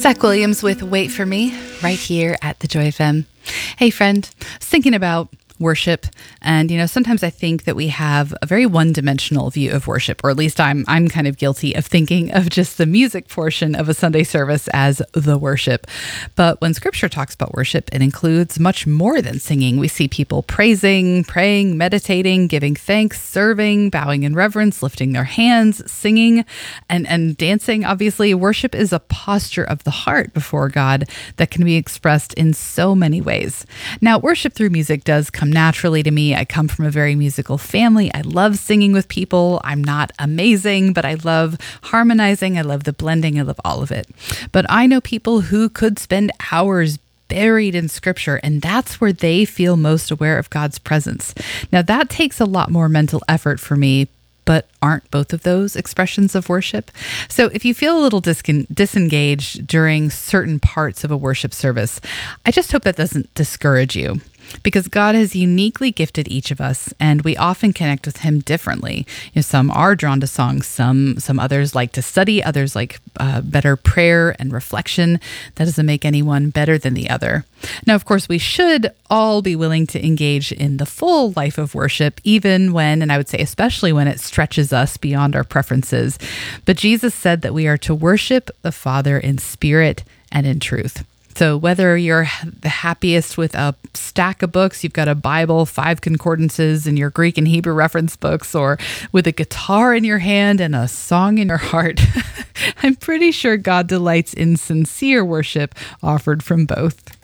Zach Williams with Wait For Me, right here at the Joy FM. Hey friend, I was thinking about worship, and sometimes I think that we have a very one-dimensional view of worship, or at least I'm kind of guilty of thinking of just the music portion of a Sunday service as the worship. But when Scripture talks about worship, it includes much more than singing. We see people praising, praying, meditating, giving thanks, serving, bowing in reverence, lifting their hands, singing, and dancing. Obviously, worship is a posture of the heart before God that can be expressed in so many ways. Now, worship through music does come naturally to me. I come from a very musical family. I love singing with people. I'm not amazing, but I love harmonizing. I love the blending. I love all of it. But I know people who could spend hours buried in Scripture, and that's where they feel most aware of God's presence. Now, that takes a lot more mental effort for me, but aren't both of those expressions of worship? So if you feel a little disengaged during certain parts of a worship service, I just hope that doesn't discourage you. Because God has uniquely gifted each of us, and we often connect with Him differently. Some are drawn to songs, some others like to study, others like better prayer and reflection. That doesn't make anyone better than the other. Now, of course, we should all be willing to engage in the full life of worship, even when, and I would say especially when it stretches us beyond our preferences. But Jesus said that we are to worship the Father in spirit and in truth. So whether you're the happiest with a stack of books, you've got a Bible, 5 concordances in your Greek and Hebrew reference books, or with a guitar in your hand and a song in your heart, I'm pretty sure God delights in sincere worship offered from both.